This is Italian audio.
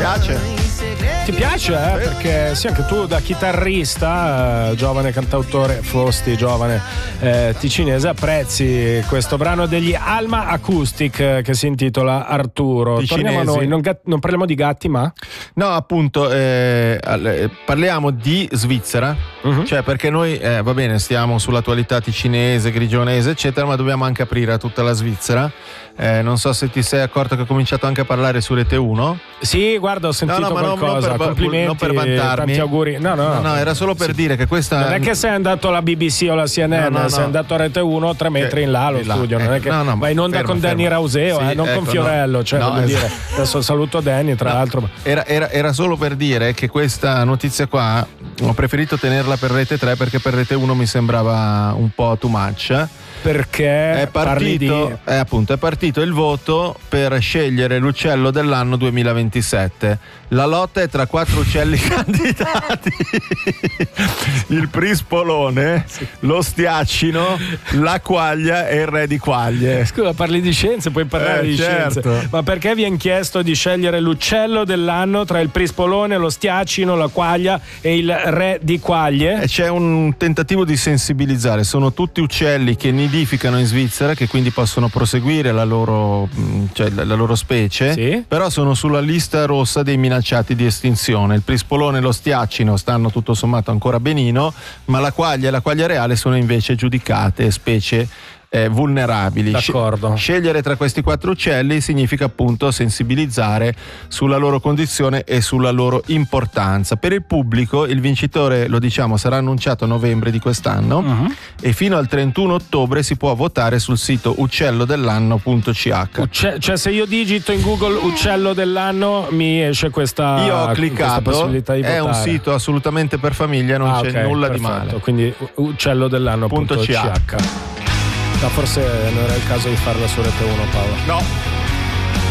piace? Ti piace, perché sì, anche tu da chitarrista, giovane cantautore, fosti giovane ticinese, apprezzi questo brano degli Alma Acoustic che si intitola Arturo. Ticinesi. Torniamo a noi, non parliamo di gatti, ma? No, appunto, parliamo di Svizzera, cioè perché noi, va bene, stiamo sull'attualità ticinese, grigionese, eccetera, ma dobbiamo anche aprire a tutta la Svizzera. Non so se ti sei accorto che ho cominciato anche a parlare su Rete 1. Sì, guarda, ho sentito non qualcosa. Complimenti, per vantarmi. tanti auguri. No, era solo per dire che questa non è che sei andato alla BBC o alla CNN, sei andato a Rete 1 3 metri in là allo studio, non è che vai in onda con Danny Rauseo, sì, non con Fiorello, cioè voglio dire, adesso saluto Danny tra l'altro. Era solo per dire che questa notizia qua ho preferito tenerla per Rete 3 perché per Rete 1 mi sembrava un po' too much. Perché è partito il voto per scegliere l'uccello dell'anno 2027. La lotta è tra 4 uccelli candidati: il prispolone, lo stiacino, la quaglia e il re di quaglie. Scusa, parli di scienze, puoi parlare di certo. scienze, ma perché vi hanno chiesto di scegliere l'uccello dell'anno tra il prispolone, lo stiacino, la quaglia e il re di quaglie? C'è un tentativo di sensibilizzare. Sono tutti uccelli che nidificano in Svizzera, che quindi possono proseguire la loro specie, sì? Però sono sulla lista rossa dei minacciati di estinzione. Il prispolone e lo stiacino stanno tutto sommato ancora benino, ma la quaglia e la quaglia reale sono invece giudicate specie vulnerabili. D'accordo. Scegliere tra questi 4 uccelli significa appunto sensibilizzare sulla loro condizione e sulla loro importanza. Per il pubblico il vincitore, lo diciamo, sarà annunciato a novembre di quest'anno e fino al 31 ottobre si può votare sul sito uccellodellanno.ch. Cioè se io digito in Google uccello dell'anno mi esce questa, io ho cliccato, possibilità di votare. È un sito assolutamente per famiglia, non c'è nulla di male. Quindi uccellodellanno.ch. No, forse non era il caso di farla su Rete 1, Paolo. No.